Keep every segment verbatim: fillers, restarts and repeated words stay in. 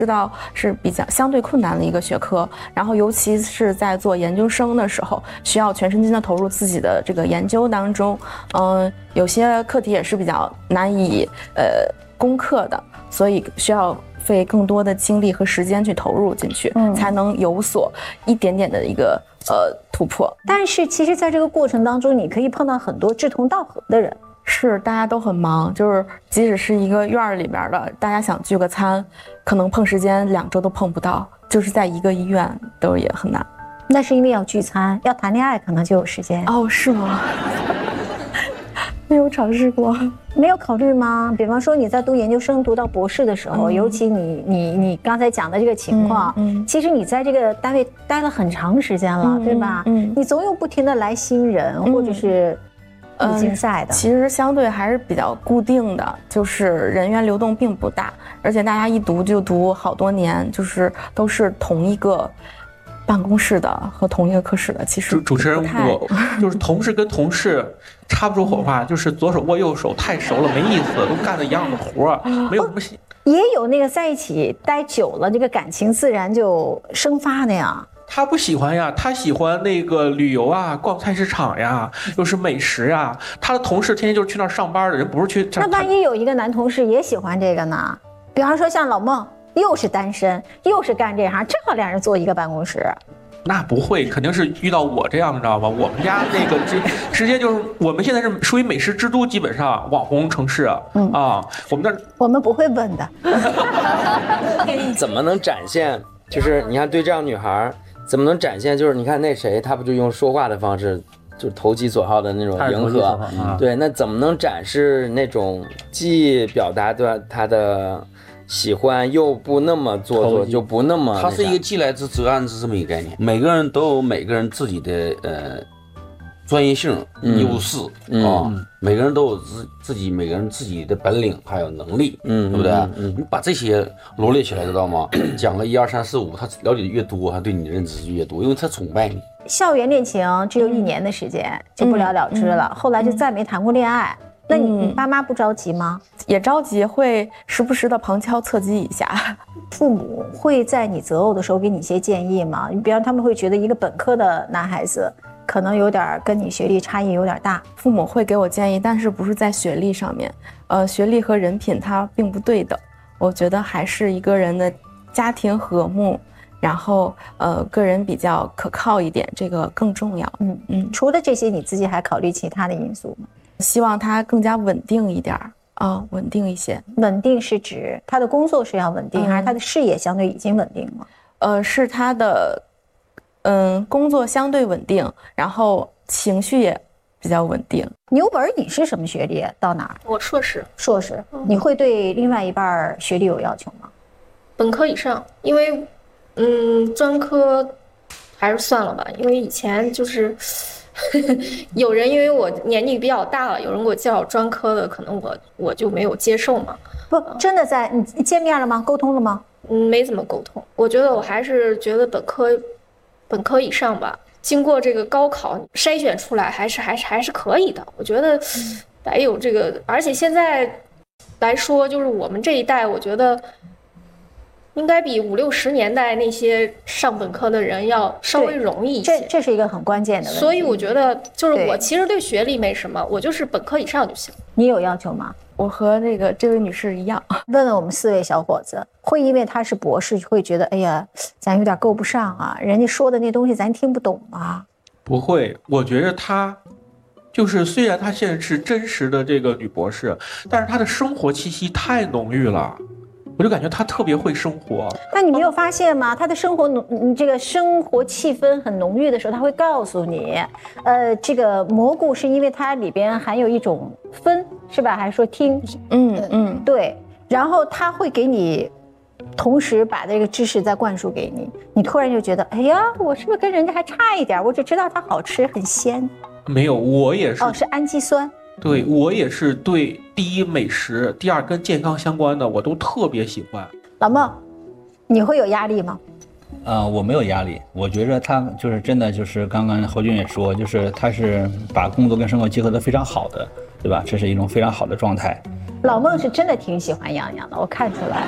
知道是比较相对困难的一个学科，然后尤其是在做研究生的时候，需要全身心的投入自己的这个研究当中，嗯、呃，有些课题也是比较难以呃攻克的，所以需要费更多的精力和时间去投入进去，嗯、才能有所一点点的一个呃突破。 但是其实在这个过程当中，你可以碰到很多志同道合的人。 是，大家都很忙，就是即使是一个院儿里边的，大家想聚个餐，可能碰时间两周都碰不到，就是在一个医院都也很难。 那是因为要聚餐，要谈恋爱可能就有时间。 哦，是吗？没有尝试过， 没有考虑吗？比方说你在读研究生读到博士的时候，嗯、尤其你你你刚才讲的这个情况，嗯嗯、其实你在这个单位待了很长时间了，嗯、对吧？嗯，你总有不停的来新人，嗯、或者是。嗯，竞赛的、呃、 其实相对还是比较固定的，就是人员流动并不大，而且大家一读就读好多年，就是都是同一个办公室的和同一个科室的。其实主持人我就是同事跟同事插不出火花，就是左手握右手，太熟了没意思，都干的一样的活，没有什么。 也有那个在一起待久了，这个感情自然就生发的呀。 他不喜欢呀，他喜欢那个旅游啊，逛菜市场呀，又是美食呀。他的同事天天就是去那儿上班的人，不是去。 那万一有一个男同事也喜欢这个呢？比方说像老孟，又是单身，又是干这行，正好两人坐一个办公室。 那不会，肯定是遇到我这样，你知道吗？我们家那个直直接就是，我们现在是属于美食之都，基本上网红城市啊。嗯啊，我们那我们不会问的。 怎么能展现？就是你看，对这样女孩。怎么能展现？就是你看那谁，他不就用说话的方式，就是投其所好的那种迎合，啊、对，那怎么能展示那种既表达对他的喜欢，又不那么做作，就不那么？ 它是一个既来之则安之这么一个概念。每个人都有每个人自己的呃专业性、优势啊、嗯哦，每个人都有自自己每个人自己的本领还有能力，嗯，对不对？嗯，嗯你把这些罗列起来，知道吗？讲了一二三四五，他了解的越多，他对你的认知就越多，因为他崇拜你。 校园恋情只有一年的时间，嗯、就不了了之了，嗯、后来就再没谈过恋爱。嗯、那你你爸妈不着急吗？ 也着急，会时不时的旁敲侧击一下。 父母会在你择偶的时候给你一些建议吗？你比方他们会觉得一个本科的男孩子。可能有点跟你学历差异有点大， 父母会给我建议，但是不是在学历上面，呃，学历和人品它并不对等。我觉得还是一个人的家庭和睦，然后呃个人比较可靠一点，这个更重要。 嗯嗯。除了这些，你自己还考虑其他的因素吗？ 希望他更加稳定一点啊、呃，稳定一些。 稳定是指他的工作是要稳定，嗯、还是他的事业相对已经稳定了？ 呃，是他的。嗯，工作相对稳定，然后情绪也比较稳定。 牛本，你是什么学历？到哪儿？ 我硕士。 硕士，嗯、你会对另外一半学历有要求吗？ 本科以上，因为，嗯，专科还是算了吧，因为以前就是呵呵有人因为我年纪比较大了，有人给我介绍专科的，可能我我就没有接受嘛。 不，真的在你见面了吗？沟通了吗？ 嗯，没怎么沟通。我觉得我还是觉得本科。本科以上吧，经过这个高考筛选出来，还是还是还是可以的。我觉得得有这个，而且现在来说，就是我们这一代，我觉得应该比五六十年代那些上本科的人要稍微容易一些。 这这是一个很关键的问题。 所以我觉得，就是我其实对学历没什么，我就是本科以上就行。 你有要求吗？ 我和那个这位女士一样， 问问我们四位小伙子，会因为他是博士，会觉得哎呀，咱有点够不上啊，人家说的那东西咱听不懂啊？ 不会，我觉得他就是虽然他现在是真实的这个女博士，但是她的生活气息太浓郁了。我就感觉他特别会生活。 但你没有发现吗？他的生活浓，这个生活气氛很浓郁的时候，他会告诉你，呃，这个蘑菇是因为它里边含有一种酚，是吧？还是说烃？嗯嗯，对。然后他会给你，同时把这个知识再灌输给你，你突然就觉得，哎呀，我是不是跟人家还差一点？我只知道它好吃，很鲜。 没有，我也是。 哦，是氨基酸。 对，我也是对第一美食，第二跟健康相关的我都特别喜欢。 老孟，你会有压力吗？ 呃，我没有压力，我觉得他就是真的就是刚刚侯军也说，就是他是把工作跟生活结合得非常好的，对吧？这是一种非常好的状态。 老孟是真的挺喜欢洋洋的，我看出来了。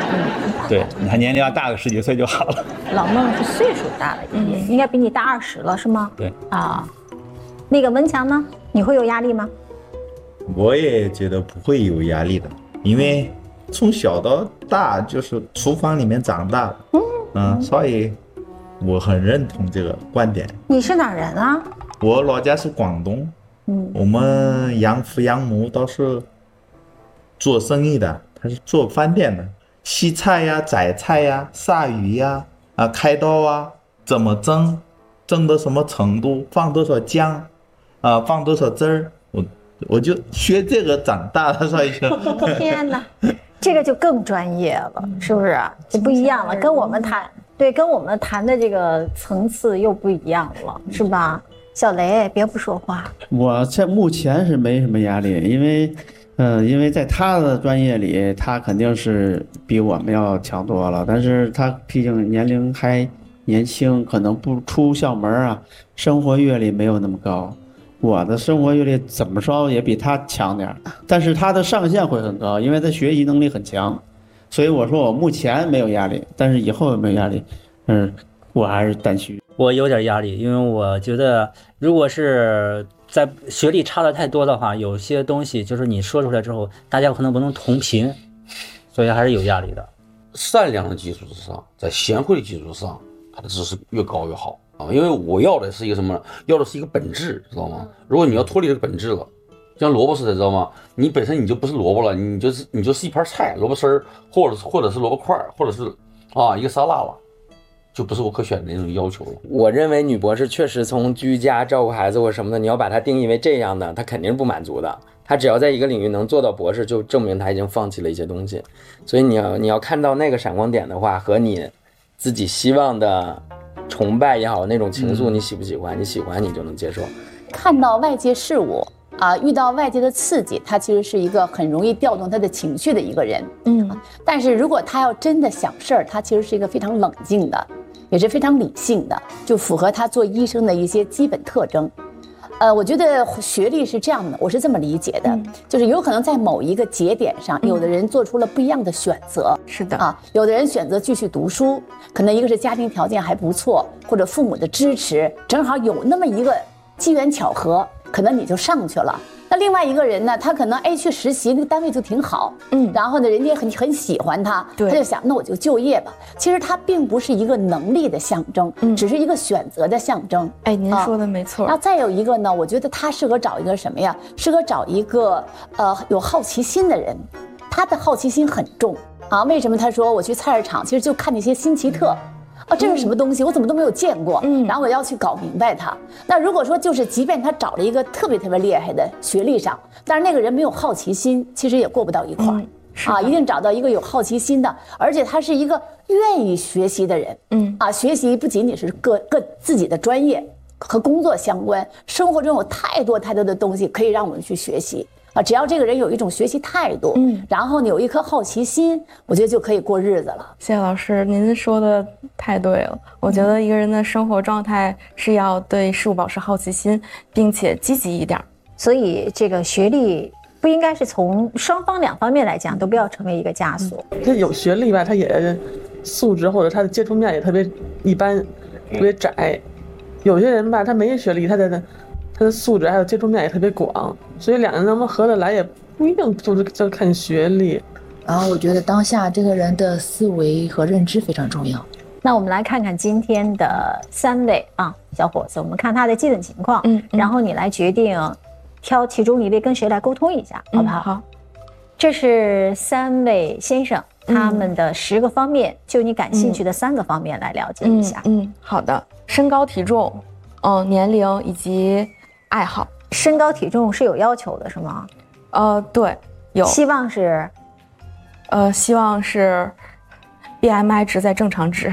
对，你还年龄要大个十几岁就好了。 老孟是岁数大了一点，应该比你大二十了，是吗？ 对啊，那个文强呢？你会有压力吗？ 我也觉得不会有压力的，因为从小到大就是厨房里面长大的，嗯嗯，所以我很认同这个观点。 你是哪人啊？ 我老家是广东，嗯，我们养父养母都是做生意的，他是做饭店的，洗菜呀、摘菜呀、杀鱼呀、啊开刀啊，怎么蒸，蒸到什么程度，放多少姜，啊放多少汁儿，我我就学这个长大的，所以就天哪，这个就更专业了，是不是？就不一样了，跟我们谈对，跟我们谈的这个层次又不一样了，是吧？小雷，别不说话。 我在目前是没什么压力，因为，嗯、呃，因为在他的专业里，他肯定是比我们要强多了。但是他毕竟年龄还年轻，可能不出校门啊，生活阅历没有那么高。我的生活阅历怎么说也比他强点，但是他的上限会很高，因为他学习能力很强。所以我说我目前没有压力，但是以后有没有压力，嗯，我还是担心。 我有点压力，因为我觉得如果是在学历差的太多的话，有些东西就是你说出来之后，大家可能不能同频，所以还是有压力的。 善良的基础之上，在贤惠的基础上，他的知识越高越好啊！因为我要的是一个什么呢？要的是一个本质，知道吗？如果你要脱离这个本质了，像萝卜似的，知道吗？你本身你就不是萝卜了，你就是你就是一盘菜，萝卜丝儿，或者是或者是萝卜块，或者是啊一个沙拉了。就不是我可选的那种要求了。 我认为女博士确实从居家照顾孩子或什么的，你要把它定义为这样的，她肯定是不满足的。她只要在一个领域能做到博士，就证明她已经放弃了一些东西。所以你要你要看到那个闪光点的话，和你自己希望的崇拜也好，那种情愫，你喜不喜欢？你喜欢你就能接受。 看到外界事物啊，遇到外界的刺激，他其实是一个很容易调动他的情绪的一个人。嗯，但是如果他要真的想事儿，他其实是一个非常冷静的。也是非常理性的，就符合他做医生的一些基本特征。呃，我觉得学历是这样的，我是这么理解的，嗯、就是有可能在某一个节点上，有的人做出了不一样的选择。 是的啊，有的人选择继续读书，可能一个是家庭条件还不错，或者父母的支持，正好有那么一个机缘巧合，可能你就上去了。那另外一个人呢，他可能哎去实习，那个单位就挺好，嗯，然后呢，人家很很喜欢他，他就想那我就就业吧。其实他并不是一个能力的象征，嗯，只是一个选择的象征。 哎，您说的没错。 那、啊、再有一个呢，我觉得他适合找一个什么呀？适合找一个呃有好奇心的人，他的好奇心很重啊。为什么他说我去菜市场，其实就看那些新奇特。哦，这是什么东西？我怎么都没有见过。嗯，然后我要去搞明白它。那如果说就是，即便他找了一个特别特别厉害的学历上，但是那个人没有好奇心，其实也过不到一块儿。嗯、啊，一定找到一个有好奇心的，而且他是一个愿意学习的人。嗯，啊，学习不仅仅是各各自己的专业和工作相关，生活中有太多太多的东西可以让我们去学习。啊，只要这个人有一种学习态度，嗯，然后呢有一颗好奇心，我觉得就可以过日子了。 谢谢老师，您说的太对了。我觉得一个人的生活状态是要对事物保持好奇心，并且积极一点。 所以这个学历不应该是从双方两方面来讲都不要成为一个枷锁。 他有学历吧，他也素质或者他的接触面也特别一般，特别窄。有些人吧，他没学历，他的他的素质还有接触面也特别广，所以两人能不能合得来也不一定就是就看学历。 然后我觉得当下这个人的思维和认知非常重要。 那我们来看看今天的三位啊小伙子，我们看他的基本情况，嗯，嗯然后你来决定挑其中一位跟谁来沟通一下，好不好？嗯、好。这是三位先生他们的十个方面，嗯、就你感兴趣的三个方面来了解一下。 嗯，嗯好的。身高体重，嗯，年龄以及爱好。 身高体重是有要求的是吗？ 呃，对，有。 希望是， 呃，希望是 B M I 值在正常值。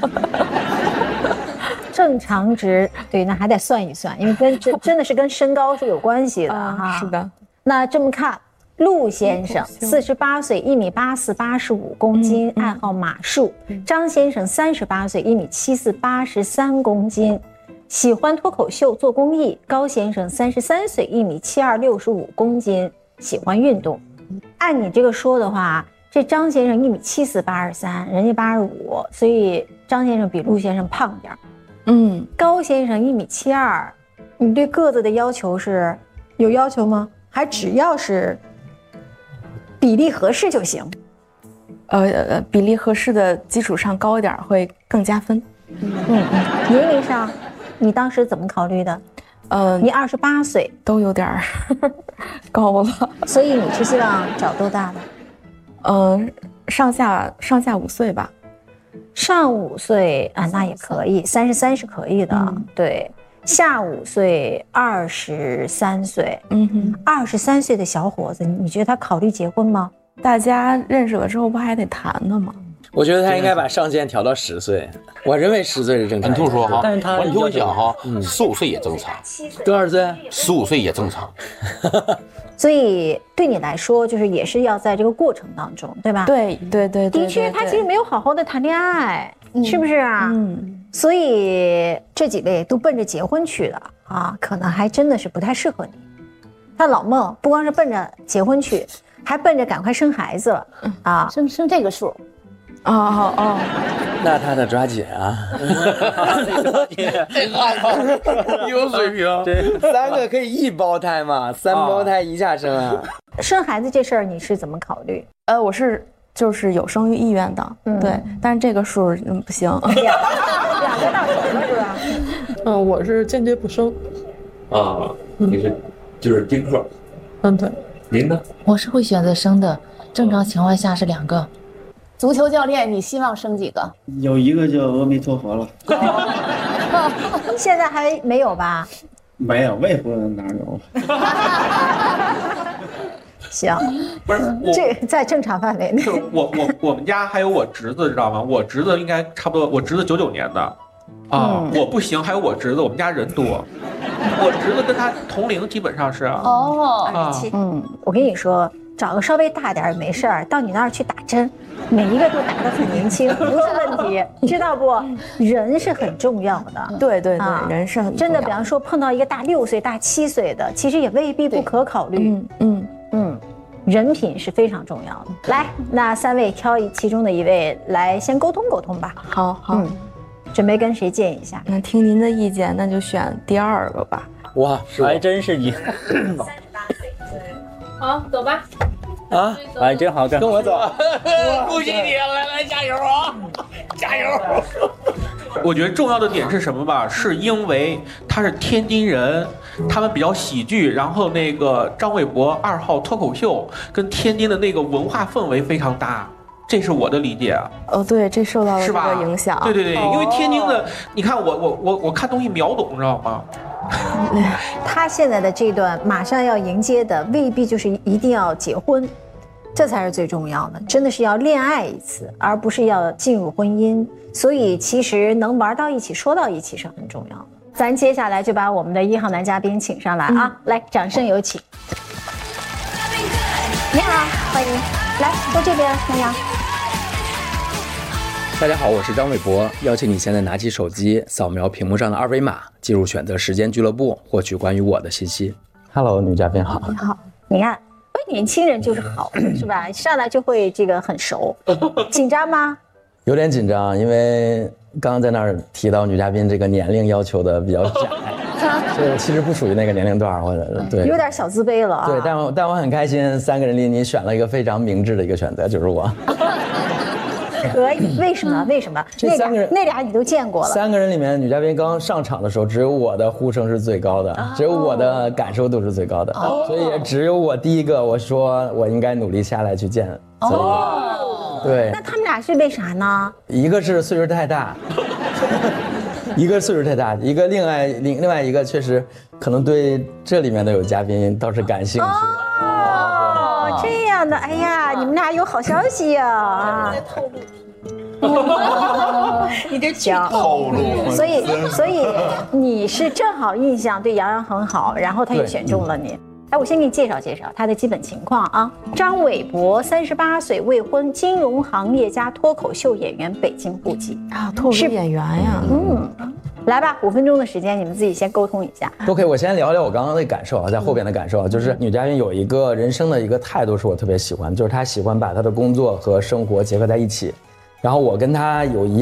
正常值，对，那还得算一算，因为跟真真的是跟身高是有关系的哈、 呃。是的。 那这么看，陆先生四十八岁，一米八四，八十五公斤，嗯、爱好马术。嗯、张先生三十八岁，一米七四，八十三公斤。喜欢脱口秀做公益。高先生三十三岁，一米七二，六十五公斤，喜欢运动。按你这个说的话， 这张先生一米七四八十三，人家八十五，所以张先生比陆先生胖点儿。 嗯， 高先生一米七二，你对个子的要求是有要求吗？还只要是比例合适就行？ 呃呃，比例合适的基础上高一点会更加分。 嗯嗯，年龄上，你当时怎么考虑的？ 呃， 你二十八岁， 都有点高了， 所以你是希望找多大的？ 呃，上下上下五岁吧。 上五岁啊，那也可以，三十三是可以的。嗯、对，下五岁，二十三岁。嗯哼，二十三岁的小伙子，你觉得他考虑结婚吗？ 大家认识了之后不还得谈呢吗？ 我觉得他应该把上限调到十岁，我认为十岁是正常。 你听说哈， 但是他你听我讲哈，十五岁也正常， 多少岁？ 十五岁也正常。 所以对你来说，就是也是要在这个过程当中，对吧？ 对对对对， 的确，他其实没有好好的谈恋爱，是不是啊？嗯。所以这几位都奔着结婚去的啊，可能还真的是不太适合你。他老孟不光是奔着结婚去，还奔着赶快生孩子了啊， 生生这个数。 哦哦哦， 那他得抓紧啊！有水平，对，三个可以一胞胎嘛，三胞胎一下生啊。 生孩子这事儿你是怎么考虑？ 呃，我是就是有生育意愿的，嗯、对，但是这个数嗯不行， 两两个到手了是吧？ 嗯，我是坚决不生。 啊，你是就是丁克。 嗯，对。 您呢？ 我是会选择生的，正常情况下是两个。 足球教练，你希望生几个？ 有一个就阿弥陀佛了。 现在还没有吧？ 没有，未婚哪有？ 行， 不是我这在正常范围内。 就是我我我们家还有我侄子，知道吗？我侄子应该差不多，我侄子九九年的，啊，嗯、我不行，还有我侄子，我们家人多，我侄子跟他同龄，基本上是啊。 哦，啊，嗯，我跟你说。找个稍微大点没事儿，到你那儿去打针，每一个都打得很年轻，不是问题，知道不？人是很重要的， 对对对，啊、人是很重要的真的。比方说碰到一个大六岁、大七岁的，其实也未必不可考虑。嗯嗯嗯，人品是非常重要的。来，那三位挑一其中的一位来先沟通沟通吧。 好好、嗯， 准备跟谁见一下？ 那听您的意见，那就选第二个吧。 哇， 还真是你。 好，走吧。 啊，哎，真好，跟跟我走。 恭喜你，来来加油啊，加油！ 我觉得重要的点是什么吧？是因为他是天津人，他们比较喜剧，然后那个张伟博二号脱口秀跟天津的那个文化氛围非常搭。这是我的理解啊。 哦，对，这受到了这个影响。 对对对，因为天津的，你看我我我我看东西秒懂，知道吗？ 他现在的这段马上要迎接的，未必就是一定要结婚，这才是最重要的。真的是要恋爱一次，而不是要进入婚姻。所以其实能玩到一起，说到一起是很重要的。咱接下来就把我们的一号男嘉宾请上来啊，嗯、来，掌声有请。你好，欢迎，来到这边，南阳。 大家好，我是张伟博，邀请你现在拿起手机，扫描屏幕上的二维码，进入选择时间俱乐部，获取关于我的信息。Hello， 女嘉宾好。 你好，你看，年轻人就是好，是吧？上来就会这个很熟，紧张吗？ 有点紧张，因为刚刚在那儿提到女嘉宾这个年龄要求的比较窄，所以我其实不属于那个年龄段，或者对， 有点小自卑了啊。 对，但我但我很开心，三个人里你选了一个非常明智的一个选择，就是我。 可以？为什么？为什么？ 这三个人， 那俩你都见过了。 三个人里面，女嘉宾刚上场的时候，只有我的呼声是最高的，哦、只有我的感受度是最高的，哦、所以只有我第一个，我说我应该努力下来去见。哦，对。 那他们俩是为啥呢？ 一个是岁数太大，一个岁数太大，一个另外另另外一个确实可能对这里面的有嘉宾倒是感兴趣。 哦，这样的，哎呀，你们俩有好消息呀！啊，在透露。你这剧透露，所以所以你是正好印象对杨洋很好，然后他也选中了你。哎，我先给你介绍介绍他的基本情况啊。张伟博，三十八岁，未婚，金融行业加脱口秀演员，北京户籍啊，脱口秀演员呀。 嗯， 来吧，五分钟的时间，你们自己先沟通一下。 OK， 我先聊聊我刚刚的感受啊，在后边的感受，就是女嘉宾有一个人生的一个态度是我特别喜欢，就是她喜欢把她的工作和生活结合在一起。然后我跟她有一样。